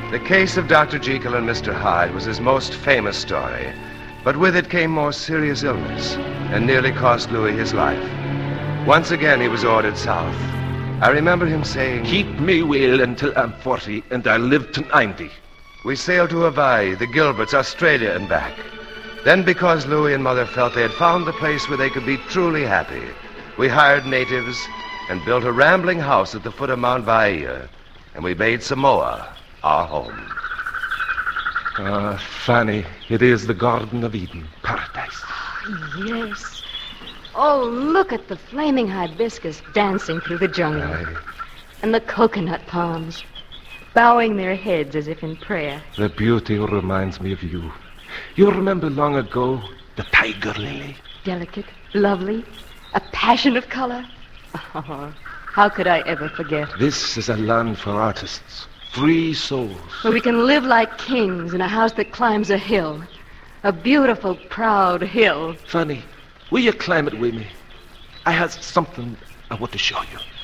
The case of Dr. Jekyll and Mr. Hyde was his most famous story, but with it came more serious illness and nearly cost Louis his life. Once again, he was ordered south. I remember him saying, "Keep me well until I'm 40 and I'll live to 90. We sailed to Hawaii, the Gilberts, Australia, and back. Then, because Louis and Mother felt they had found the place where they could be truly happy, we hired natives and built a rambling house at the foot of Mount Vaea, and we made Samoa our home. Ah, Fanny, it is the Garden of Eden, paradise. Yes. Oh, look at the flaming hibiscus dancing through the jungle. Aye. And the coconut palms, bowing their heads as if in prayer. The beauty reminds me of you. You remember long ago the tiger lily? Delicate, lovely, a passion of color. Oh, how could I ever forget? This is a land for artists, free souls. Where we can live like kings in a house that climbs a hill. A beautiful, proud hill. Fanny, will you climb it with me? I have something I want to show you.